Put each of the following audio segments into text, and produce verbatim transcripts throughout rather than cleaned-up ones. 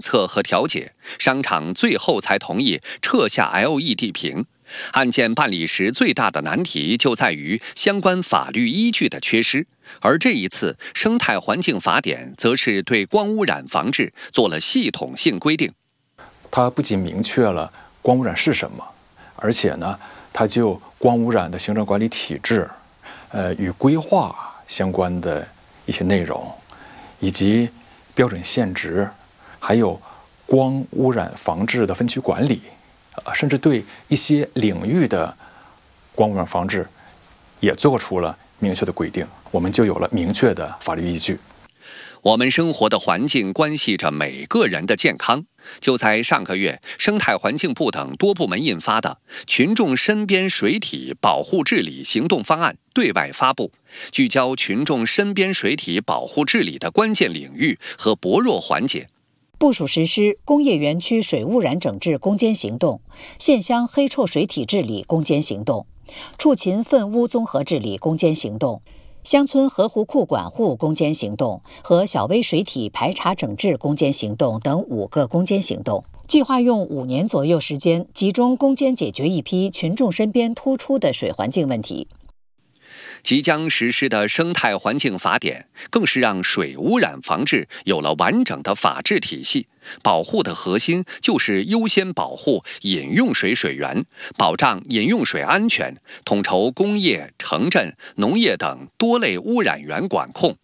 测和调解，商场最后才同意撤下 L E D 屏。案件办理时最大的难题就在于相关法律依据的缺失，而这一次生态环境法典则是对光污染防治做了系统性规定。 它不仅明确了光污染是什么，而且呢，它就光污染的行政管理体制，呃，与规划相关的一些内容，以及标准限值，还有光污染防治的分区管理。呃，甚至对一些领域的光污染防治也做出了明确的规定，我们就有了明确的法律依据。 我们生活的环境关系着每个人的健康。就在上个月，生态环境部等多部门印发的《群众身边水体保护治理行动方案》对外发布，聚焦群众身边水体保护治理的关键领域和薄弱环节。 部署实施工业园区水污染整治攻坚行动、县乡黑臭水体治理攻坚行动、畜禽粪污综合治理攻坚行动、乡村河湖库管护攻坚行动和小微水体排查整治攻坚行动等五个攻坚行动，计划用五年左右时间，集中攻坚解决一批群众身边突出的水环境问题。 即将实施的生态环境法典，更是让水污染防治有了完整的法治体系。保护的核心就是优先保护饮用水水源，保障饮用水安全，统筹工业、城镇、农业等多类污染源管控。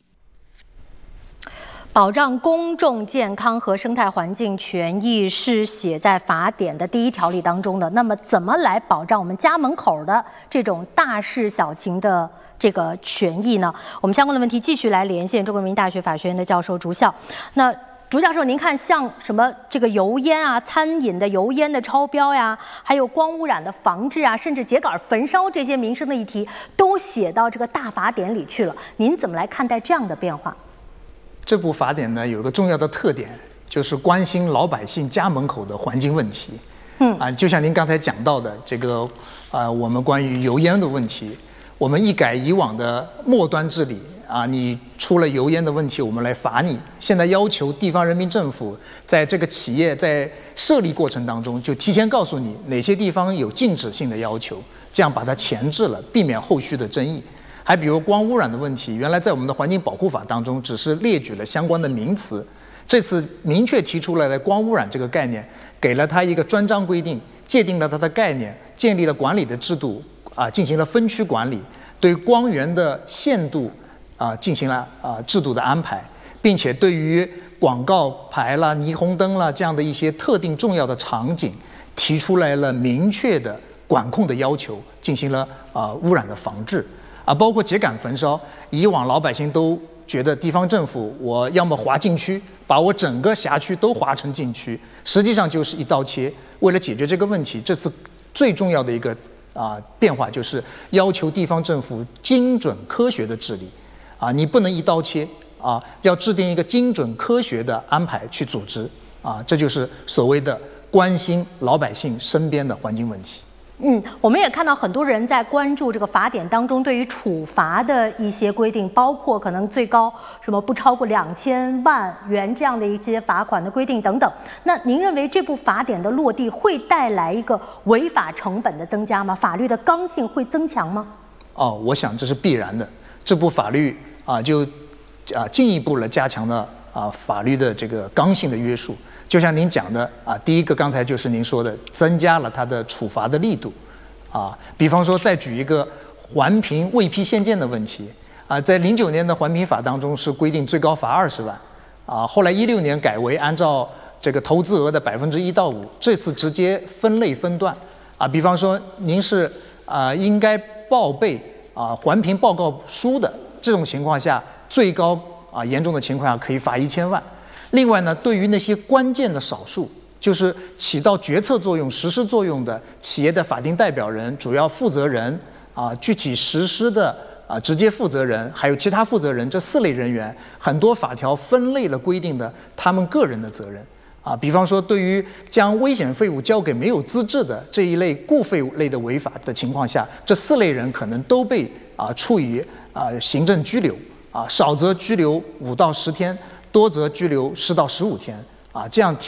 保障公众健康和生态环境权益是写在法典的第一条例当中的。那么，怎么来保障我们家门口的这种大事小情的这个权益呢？我们相关的问题继续来连线中国人民大学法学院的教授竺孝。那竺教授，您看像什么这个油烟啊、餐饮的油烟的超标呀，还有光污染的防治啊，甚至秸秆焚烧这些民生的议题，都写到这个大法典里去了。您怎么来看待这样的变化？ 这部法典呢，有一个重要的特点，就是关心老百姓家门口的环境问题。嗯啊，就像您刚才讲到的这个啊，我们关于油烟的问题，我们一改以往的末端治理啊，你出了油烟的问题，我们来罚你。现在要求地方人民政府在这个企业在设立过程当中，就提前告诉你哪些地方有禁止性的要求，这样把它前置了，避免后续的争议。还比如光污染的问题，原来在我们的环境保护法当中只是列举了相关的名词，这次明确提出来的光污染这个概念，给了它一个专章规定，界定了它的概念，建立了管理的制度啊，进行了分区管理，对光源的限度啊进行了啊制度的安排，并且对于广告牌啦、霓虹灯啦这样的一些特定重要的场景，提出来了明确的管控的要求，进行了啊污染的防治。啊，包括秸秆焚烧，以往老百姓都觉得地方政府我要么划禁区，把我整个辖区都划成禁区，实际上就是一刀切。为了解决这个问题，这次最重要的一个啊变化就是要求地方政府精准科学的治理，啊，你不能一刀切啊，要制定一个精准科学的安排去组织啊，这就是所谓的关心老百姓身边的环境问题。 嗯，我们也看到很多人在关注这个法典当中对于处罚的一些规定，包括可能最高什么不超过两千万元这样的一些罚款的规定等等。那您认为这部法典的落地会带来一个违法成本的增加吗？法律的刚性会增强吗？ 哦，我想这是必然的。这部法律啊，就啊进一步了加强了啊法律的这个刚性的约束。就像您讲的啊，第一个刚才就是您说的，增加了它的处罚的力度，啊，比方说再举一个环评未批限建的问题啊，在零九年的环评法当中是规定最高罚二十万，啊，后来一六年改为按照这个投资额的百分之一到五，这次直接分类分段，啊，比方说您是啊应该报备啊环评报告书的这种情况下，最高啊严重的情况下可以罚一千万。另外呢，对于那些关键的少数，就是起到决策作用、实施作用的企业的法定代表人、主要负责人啊、具体实施的啊直接负责人，还有其他负责人这四类人员，很多法条分类了规定的他们个人的责任啊。比方说，对于将危险废物交给没有资质的这一类固废物类的违法的情况下，这四类人可能都被啊处以啊行政拘留啊，少则拘留五到十天。多则拘留十到十五天啊，这样